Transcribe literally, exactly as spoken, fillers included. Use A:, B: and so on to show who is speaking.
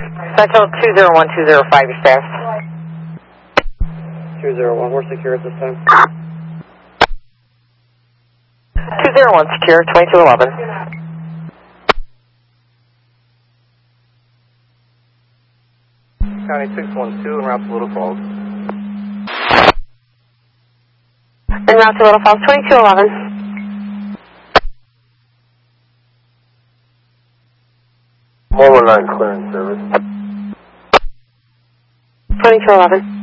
A: Central two zero one two zero five, your staff.
B: two zero one, we're secure at this time.
A: two zero one secure, twenty-two eleven.
B: County six one two en route to Little Falls.
A: En route to Little Falls, twenty-two eleven.
B: one one nine clearance service.
A: twenty-two eleven.